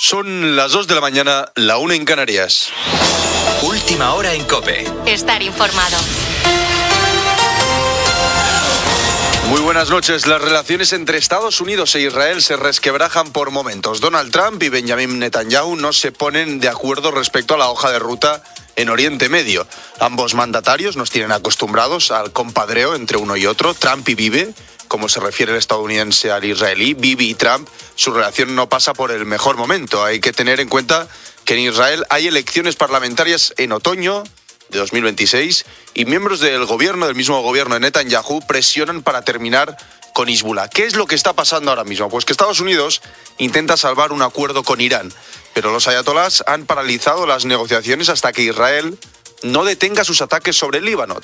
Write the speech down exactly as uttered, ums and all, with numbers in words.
Son las dos de la mañana, la una en Canarias. Última hora en COPE. Estar informado. Muy buenas noches. Las relaciones entre Estados Unidos e Israel se resquebrajan por momentos. Donald Trump y Benjamin Netanyahu no se ponen de acuerdo respecto a la hoja de ruta en Oriente Medio. Ambos mandatarios nos tienen acostumbrados al compadreo entre uno y otro. Trump y Bibi, como se refiere el estadounidense al israelí, Bibi y Trump, su relación no pasa por el mejor momento. Hay que tener en cuenta que en Israel hay elecciones parlamentarias en otoño de dos mil veintiséis y miembros del gobierno, del mismo gobierno de Netanyahu, presionan para terminar con Hezbollah. ¿Qué es lo que está pasando ahora mismo? Pues que Estados Unidos intenta salvar un acuerdo con Irán, pero los ayatolás han paralizado las negociaciones hasta que Israel no detenga sus ataques sobre el Líbano.